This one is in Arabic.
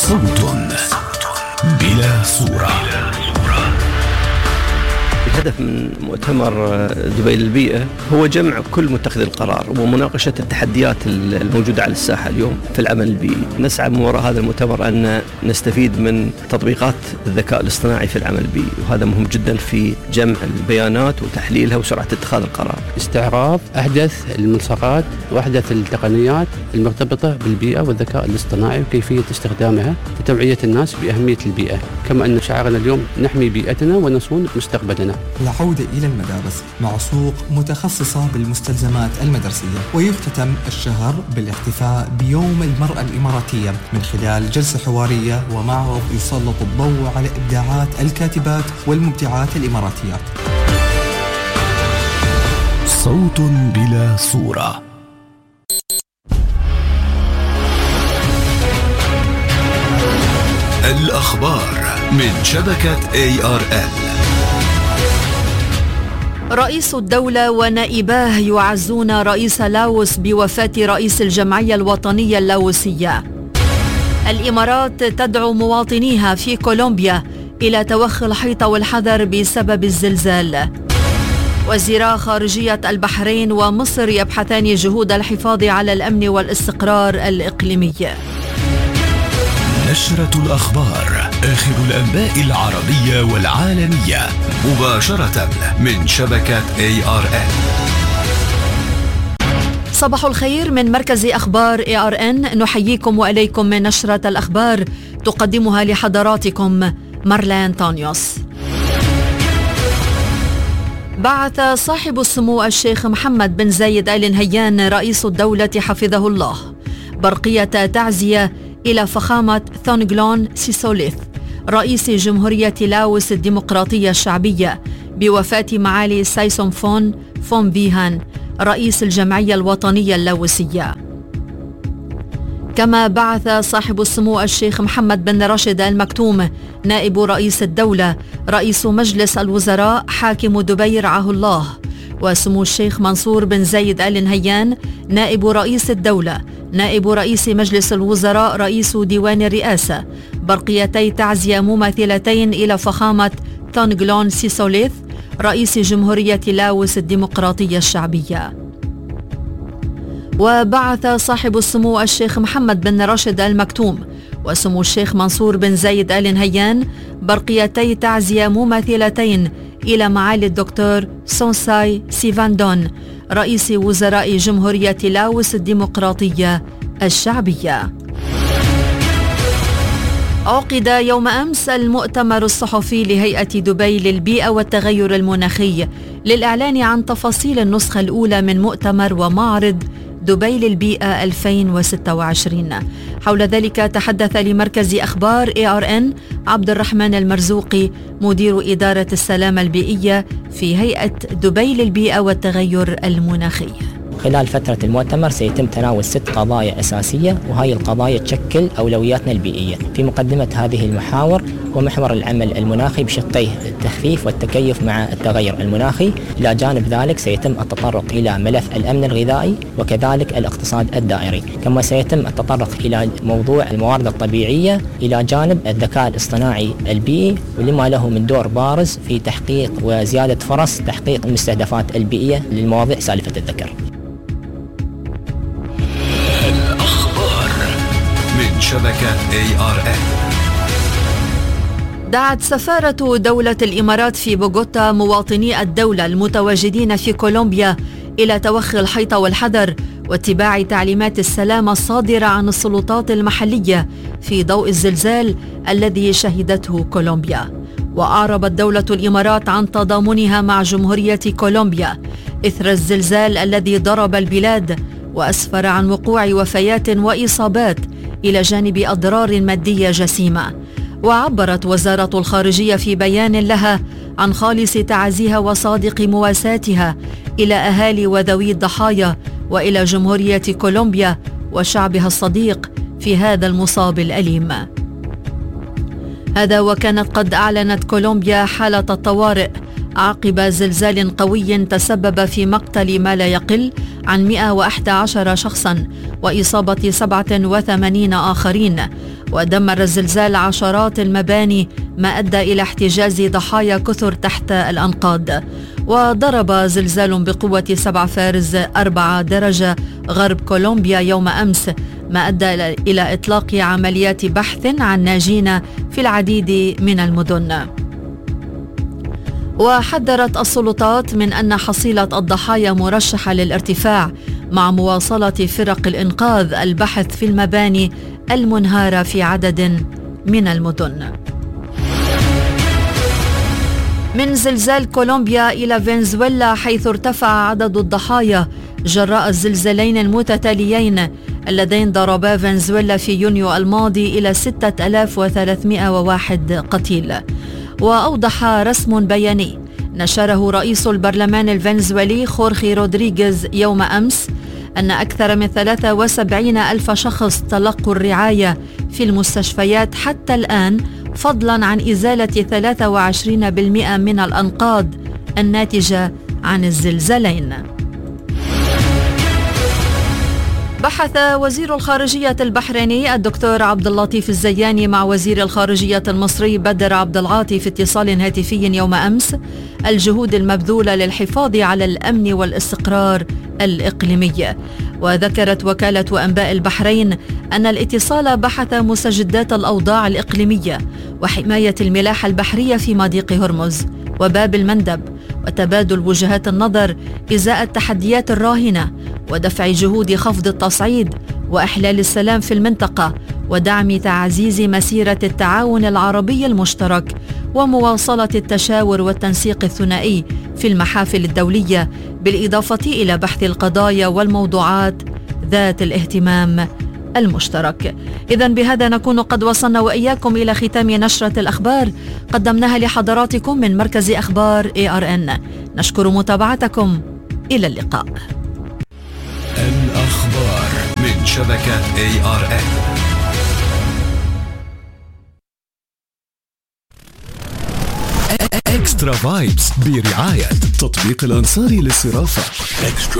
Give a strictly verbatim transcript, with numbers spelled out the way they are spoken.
صوت بلا صورة. الهدف من مؤتمر دبي للبيئة هو جمع كل متخذي القرار ومناقشة التحديات الموجودة على الساحة اليوم في العمل البيئي. نسعى من وراء هذا المؤتمر أن نستفيد من تطبيقات الذكاء الاصطناعي في العمل البيئي، وهذا مهم جدا في جمع البيانات وتحليلها وسرعة اتخاذ القرار. استعراض أحدث الملصقات وأحدث التقنيات المرتبطة بالبيئة والذكاء الاصطناعي وكيفية استخدامها لتوعية الناس بأهمية البيئة، كما أن شعارنا اليوم نحمي بيئتنا ونصون مستقبلنا. العودة إلى المدارس مع سوق متخصصة بالمستلزمات المدرسية. ويختتم الشهر بالاحتفاء بيوم المرأة الإماراتية من خلال جلسة حوارية ومعرض يسلط الضوء على إبداعات الكاتبات والمبدعات الإماراتيات. صوت بلا صورة. الأخبار من شبكة إيه آر إل. رئيس الدولة ونائباه يعزون رئيس لاوس بوفاة رئيس الجمعية الوطنية اللاوسية. الإمارات تدعو مواطنيها في كولومبيا إلى توخي الحيطة والحذر بسبب الزلزال. وزيرا خارجية البحرين ومصر يبحثان جهود الحفاظ على الأمن والاستقرار الإقليمي. نشرة الأخبار، آخر الأنباء العربية والعالمية مباشرة من شبكة إيه آر إن. صباح الخير من مركز أخبار إيه آر إن، نحييكم وإليكم من نشرة الأخبار تقدمها لحضراتكم مارلين تانيوس. بعث صاحب السمو الشيخ محمد بن زايد آل نهيان رئيس الدولة حفظه الله برقية تعزية إلى فخامة ثونغلون سيسوليث رئيس جمهورية لاوس الديمقراطية الشعبية بوفاة معالي سايسومفون فونفيهان رئيس الجمعية الوطنية اللاوسية. كما بعث صاحب السمو الشيخ محمد بن راشد آل مكتوم نائب رئيس الدولة رئيس مجلس الوزراء حاكم دبي رعاه الله، وسمو الشيخ منصور بن زايد آل نهيان نائب رئيس الدولة نائب رئيس مجلس الوزراء رئيس ديوان الرئاسة برقيتي تعزية مماثلتين إلى فخامة ثونغلون سيسوليث رئيس جمهورية لاوس الديمقراطية الشعبية. وبعث صاحب السمو الشيخ محمد بن راشد آل مكتوم وسمو الشيخ منصور بن زايد آل نهيان برقيتي تعزية مماثلتين إلى معالي الدكتور سونساي سيفاندون رئيس وزراء جمهورية لاوس الديمقراطية الشعبية. عقد يوم أمس المؤتمر الصحفي لهيئة دبي للبيئة والتغير المناخي للإعلان عن تفاصيل النسخة الأولى من مؤتمر ومعرض دبي للبيئة ألفين وستة وعشرين. حول ذلك تحدث لمركز أخبار إيه آر إن عبد الرحمن المرزوقي مدير إدارة السلامة البيئية في هيئة دبي للبيئة والتغير المناخي. خلال فترة المؤتمر سيتم تناول ست قضايا أساسية، وهذه القضايا تشكل أولوياتنا البيئية. في مقدمة هذه المحاور ومحور العمل المناخي بشقيه التخفيف والتكيف مع التغير المناخي. إلى جانب ذلك سيتم التطرق إلى ملف الأمن الغذائي وكذلك الاقتصاد الدائري، كما سيتم التطرق إلى موضوع الموارد الطبيعية إلى جانب الذكاء الاصطناعي البيئي، ولما له من دور بارز في تحقيق وزيادة فرص تحقيق المستهدفات البيئية للمواضيع سالفة الذكر. من شبكة إيه آر إن. دعت سفارة دولة الإمارات في بوغوتا مواطني الدولة المتواجدين في كولومبيا إلى توخي الحيطة والحذر واتباع تعليمات السلامة الصادرة عن السلطات المحلية في ضوء الزلزال الذي شهدته كولومبيا. وأعربت دولة الإمارات عن تضامنها مع جمهورية كولومبيا إثر الزلزال الذي ضرب البلاد وأسفر عن وقوع وفيات وإصابات إلى جانب أضرار مادية جسيمة. وعبرت وزارة الخارجية في بيان لها عن خالص تعازيها وصادق مواساتها إلى أهالي وذوي الضحايا وإلى جمهورية كولومبيا وشعبها الصديق في هذا المصاب الأليم. هذا وكانت قد أعلنت كولومبيا حالة الطوارئ عقب زلزال قوي تسبب في مقتل ما لا يقل عن مئة وأحد عشر شخصا وإصابة سبعة وثمانين آخرين. ودمر الزلزال عشرات المباني ما أدى إلى احتجاز ضحايا كثر تحت الأنقاض. وضرب زلزال بقوة سبعة فارز أربعة درجة غرب كولومبيا يوم أمس ما أدى إلى إطلاق عمليات بحث عن ناجين في العديد من المدن. وحذرت السلطات من أن حصيلة الضحايا مرشحة للارتفاع، مع مواصلة فرق الإنقاذ البحث في المباني المنهارة في عدد من المدن. من زلزال كولومبيا إلى فنزويلا، حيث ارتفع عدد الضحايا جراء الزلزالين المتتاليين اللذين ضربا فنزويلا في يونيو الماضي إلى ستة آلاف وثلاثمائة وواحد قتيل. وأوضح رسم بياني نشره رئيس البرلمان الفنزويلي خورخي رودريغيز يوم أمس أن أكثر من ثلاثة وسبعين ألف شخص تلقوا الرعاية في المستشفيات حتى الآن، فضلا عن إزالة ثلاثة وعشرين بالمئة من الأنقاض الناتجة عن الزلزالين. بحث وزير الخارجية البحريني الدكتور عبد اللطيف الزياني مع وزير الخارجية المصري بدر عبد العاطي في اتصال هاتفي يوم أمس الجهود المبذولة للحفاظ على الأمن والاستقرار الإقليمي. وذكرت وكالة أنباء البحرين أن الاتصال بحث مستجدات الأوضاع الإقليمية وحماية الملاحة البحرية في مضيق هرمز وباب المندب، وتبادل وجهات النظر إزاء التحديات الراهنة، ودفع جهود خفض التصعيد وإحلال السلام في المنطقة، ودعم تعزيز مسيرة التعاون العربي المشترك، ومواصلة التشاور والتنسيق الثنائي في المحافل الدولية، بالإضافة إلى بحث القضايا والموضوعات ذات الاهتمام المشترك. إذن بهذا نكون قد وصلنا وإياكم إلى ختام نشرة الأخبار قدمناها لحضراتكم من مركز أخبار إيه آر إن. نشكر متابعتكم، إلى اللقاء. الأخبار من شبكة إيه آر إن. إكسترا فايبس برعاية تطبيق الأنصاري للصرافة.